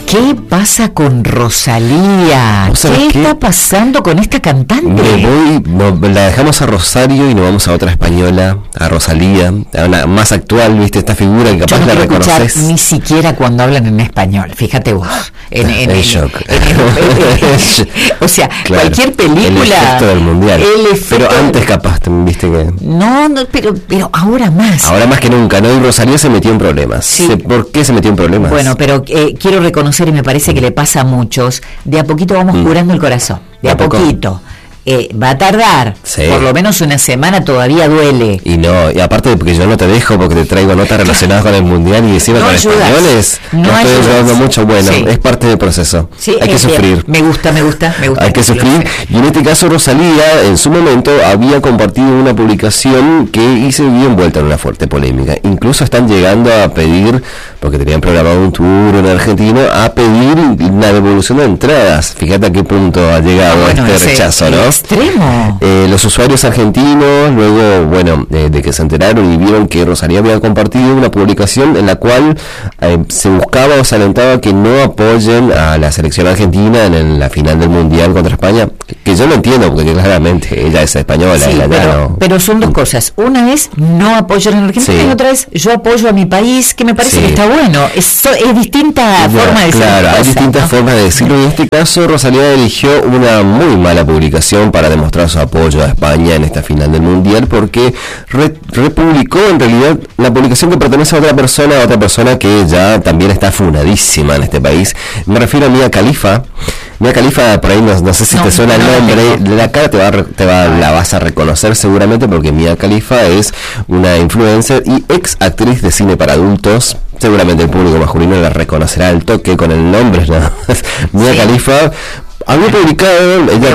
¿Qué pasa con Rosalía? ¿Qué está pasando con esta cantante? La dejamos a Rosario y nos vamos a otra española, a Rosalía, a una más actual, ¿viste? Esta figura que capaz no la reconoces. Ni siquiera cuando hablan en español, fíjate vos. O sea, claro, cualquier película. El efecto del mundial. Pero antes capaz, ¿viste? Que no, pero ahora más. Ahora más que nunca, ¿no? Y Rosalía se metió en problemas. Sí. ¿Por qué se metió en problemas? Bueno, pero quiero reconocer, y me parece que le pasa a muchos, de a poquito vamos curando el corazón, de a poquito. Va a tardar, sí. Por lo menos una semana todavía duele. Y aparte porque yo no te dejo porque te traigo notas relacionadas con el mundial y encima con españoles, no estoy ayudando mucho, bueno, sí. Es parte del proceso, sí, hay que sufrir. Me gusta. Hay que sufrir, y en este caso Rosalía en su momento había compartido una publicación que se vio envuelta en una fuerte polémica, incluso están llegando a pedir, porque tenían programado un tour en Argentina, a pedir una devolución de entradas. Fíjate a qué punto ha llegado este rechazo, ¿no? Extremo. Los usuarios argentinos, luego, de que se enteraron y vieron que Rosalía había compartido una publicación en la cual se buscaba o se alentaba que no apoyen a la selección argentina en la final del Mundial contra España, que yo lo entiendo, porque claramente ella es española. Sí, pero son dos cosas. Una es no apoyo a la Argentina, sí. Y otra es yo apoyo a mi país, que me parece que está bueno. Es distinta forma de decirlo. Claro, hay distintas formas de decirlo. En este caso, Rosalía eligió una muy mala publicación para demostrar su apoyo a España en esta final del Mundial, porque republicó en realidad la publicación que pertenece a otra persona que ya también está funadísima en este país. Me refiero a Mia Khalifa. Mia Khalifa, por ahí no sé si te suena el nombre, la cara la vas a reconocer seguramente, porque Mia Khalifa es una influencer y ex actriz de cine para adultos. Seguramente el público masculino la reconocerá al toque con el nombre, ¿no? Mia Khalifa había publicado, ella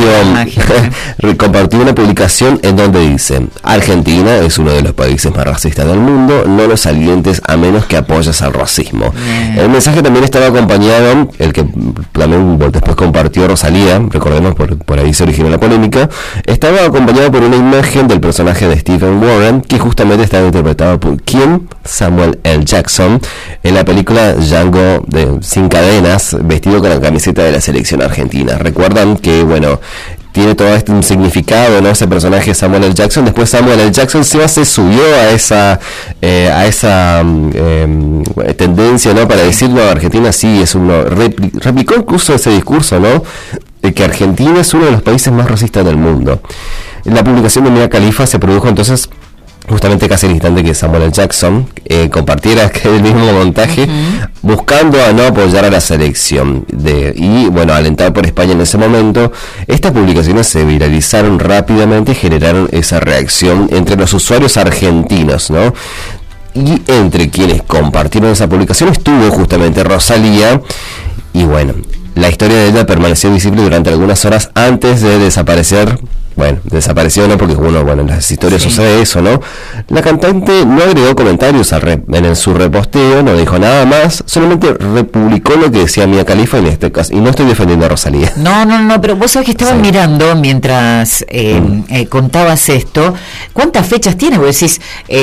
compartió una publicación en donde dice: Argentina es uno de los países más racistas del mundo, no los alientes a menos que apoyes al racismo. El mensaje también estaba acompañado, el que también después compartió Rosalía, recordemos por ahí se originó la polémica, estaba acompañado por una imagen del personaje de Stephen Warren, que justamente estaba interpretado por Samuel L. Jackson en la película Django sin cadenas, vestido con la camiseta de la selección argentina. Recuerdan que, tiene todo un significado, ¿no? Ese personaje Samuel L. Jackson. Después Samuel L. Jackson se subió a esa tendencia, ¿no? Para decirlo, Argentina sí es uno. Replicó incluso ese discurso, ¿no? De que Argentina es uno de los países más racistas del mundo. La publicación de Mia Khalifa se produjo entonces justamente casi al instante que Samuel L. Jackson compartiera el mismo montaje, buscando a no apoyar a la selección alentar por España en ese momento. Estas publicaciones se viralizaron rápidamente y generaron esa reacción entre los usuarios argentinos, ¿no? Y entre quienes compartieron esa publicación estuvo justamente Rosalía, y la historia de ella permaneció visible durante algunas horas antes de desaparecer. Desapareció, ¿no? Porque en las historias sucede eso, ¿no? La cantante no agregó comentarios en su reposteo, no dijo nada más, solamente republicó lo que decía Mia Khalifa en este caso, y no estoy defendiendo a Rosalía. No, pero vos sabés que estaba mirando mientras contabas esto, ¿cuántas fechas tiene? Vos decís,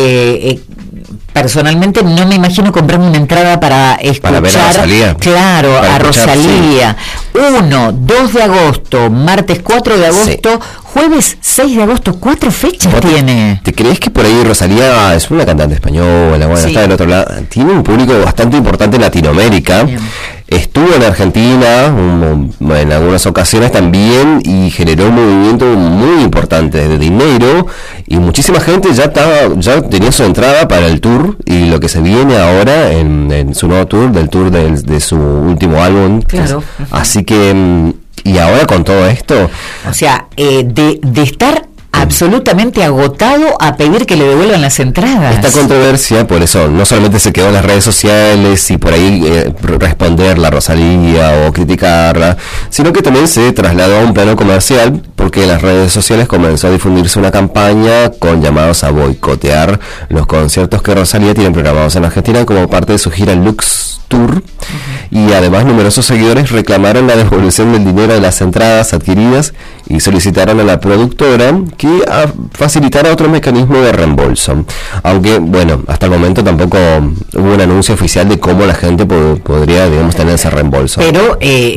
personalmente no me imagino comprarme una entrada para escuchar, ver a Rosalía. Claro, a Rosalía. Sí. 1, 2 de agosto, martes 4 de agosto, jueves 6 de agosto, 4 fechas tiene. ¿Te crees que por ahí Rosalía es una cantante española? Está del otro lado. Tiene un público bastante importante en Latinoamérica. Bien. Estuvo en Argentina en algunas ocasiones también y generó un movimiento muy importante de dinero, y muchísima gente ya tenía su entrada para el tour y lo que se viene ahora en su nuevo tour, de su último álbum. Claro. Así que, y ahora con todo esto, o sea, de estar absolutamente agotado a pedir que le devuelvan las entradas. Esta controversia, por eso, no solamente se quedó en las redes sociales y por ahí responderla a Rosalía o criticarla, sino que también se trasladó a un plano comercial, porque en las redes sociales comenzó a difundirse una campaña con llamados a boicotear los conciertos que Rosalía tiene programados en Argentina como parte de su gira Lux Tour, y además numerosos seguidores reclamaron la devolución del dinero de las entradas adquiridas y solicitaron a la productora que facilitara otro mecanismo de reembolso. Aunque, bueno, hasta el momento tampoco hubo un anuncio oficial de cómo la gente podría, digamos, tener ese reembolso. Pero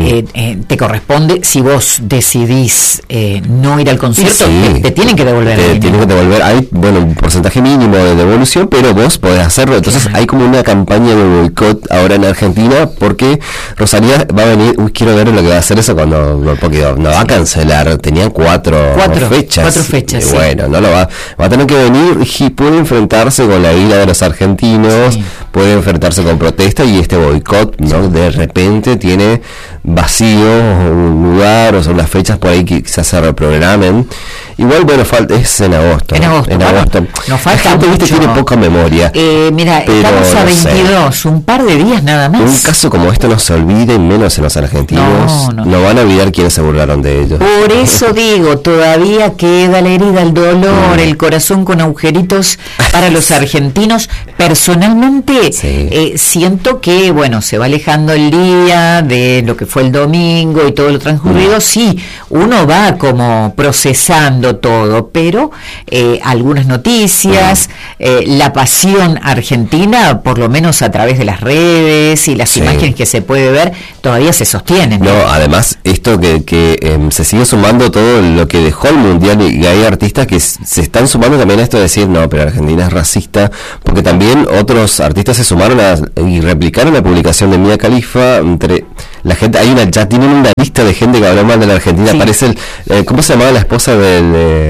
te corresponde, si vos decidís no ir al concierto, sí, te tienen que devolver. Te tienen que devolver. Hay, bueno, un porcentaje mínimo de devolución, pero vos podés hacerlo. Entonces hay como una campaña de boicot ahora en Argentina, porque Rosalía va a venir, quiero ver lo que va a hacer eso porque no va a cancelar, tenía cuatro fechas. Sí. Bueno, no lo va a tener que venir y puede enfrentarse con la ira de los argentinos, sí, puede enfrentarse con protesta y este boicot, ¿no? Sí. De repente tiene vacío un lugar, o son las fechas por ahí que quizás se reprogramen. Igual, bueno, es en agosto. En agosto. Nos falta la gente, mucho. Tiene poca memoria. Mira, estamos a 22, un par de días nada más. Un caso como este no se olvide, menos en los argentinos. No van a olvidar quiénes se burlaron de ellos. Por eso digo, todavía queda la herida, el dolor, el corazón con agujeritos para los argentinos. Personalmente, sí, siento que, bueno, se va alejando el día de lo que fue el domingo y todo lo transcurrido. Sí, uno va como procesando todo, pero algunas noticias, la pasión argentina, por lo menos a través de las redes y las imágenes que se puede ver, todavía se sostienen. No, además, esto que se sigue sumando todo lo que dejó el Mundial, y hay artistas que se están sumando también a esto de decir, no, pero Argentina es racista, porque también otros artistas se sumaron y replicaron la publicación de Mia Khalifa. Entre la gente, ya tienen una lista de gente que habló mal de la Argentina. Sí. Aparece ¿cómo se llamaba la esposa del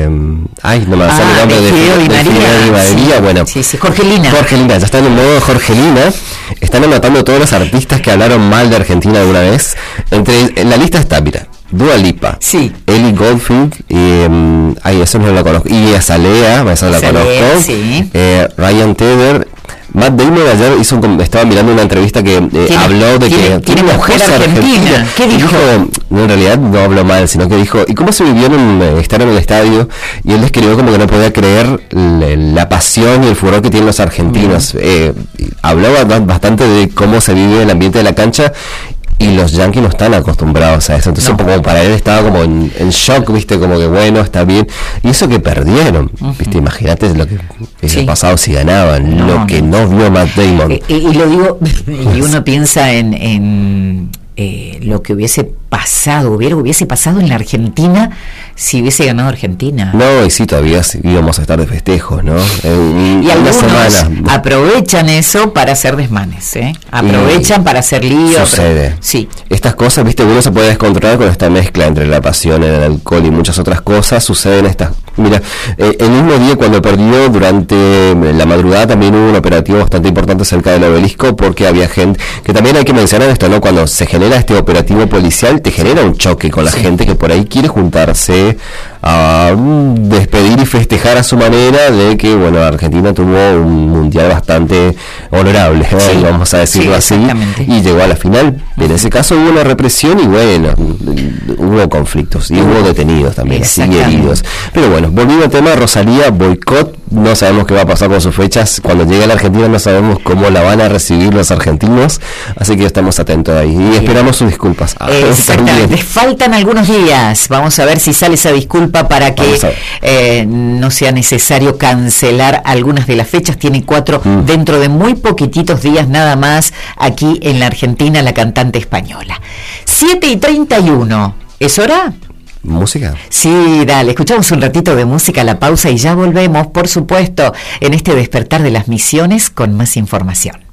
no me sale el nombre de Fideo Di María. Bueno, sí, Jorgelina, ya está en el modo Jorgelina. Están anotando todos los artistas que hablaron mal de Argentina alguna vez. En la lista está, mira, Dua Lipa, sí, Ellie Goldfield, y eso no la conozco, y Azalea, esa la conozco, sí, Ryan Tedder. Matt Damon ayer estaba mirando una entrevista que habló de que tiene mujer argentina. ¿Qué dijo? No, en realidad no habló mal, sino que dijo, ¿y cómo se vivió estar en el estadio? Y él describió como que no podía creer la pasión y el furor que tienen los argentinos. Habló bastante de cómo se vive el ambiente de la cancha, y los yankees no están acostumbrados a eso. Entonces, como para él estaba como en shock, viste, como que bueno, está bien. Y eso que perdieron, viste, imagínate lo que hubiese pasado si ganaban, lo que no vio Matt Damon. Y lo digo, y uno piensa en lo que hubiese pasado en la Argentina si hubiese ganado Argentina. No, y sí, todavía íbamos a estar de festejos, ¿no? Y algunos aprovechan eso para hacer desmanes, aprovechan para hacer líos. Sucede. Sí. Estas cosas, viste, uno se puede descontrolar con esta mezcla entre la pasión, el alcohol y muchas otras cosas. Suceden estas. Mira, el mismo día cuando perdió, durante la madrugada, también hubo un operativo bastante importante cerca del Obelisco, porque había gente, que también hay que mencionar esto, ¿no? Cuando se genera este operativo policial, te genera un choque con la gente que por ahí quiere juntarse a despedir y festejar a su manera de que, bueno, Argentina tuvo un mundial bastante honorable, vamos a decirlo así, y llegó a la final. En ese caso hubo una represión y, bueno, hubo conflictos y hubo detenidos también, así heridos. Pero bueno, volviendo al tema, Rosalía, boicot, no sabemos qué va a pasar con sus fechas. Cuando llegue a la Argentina no sabemos cómo la van a recibir los argentinos, así que estamos atentos ahí y esperamos sus disculpas. Exactamente, faltan algunos días, vamos a ver si sale esa disculpa para que no sea necesario cancelar algunas de las fechas. Tiene 4 dentro de muy poquititos días nada más aquí en la Argentina, la cantante española. 7:31, ¿es hora? ¿Música? Sí, dale, escuchamos un ratito de música, la pausa, y ya volvemos, por supuesto, en este despertar de las misiones con más información.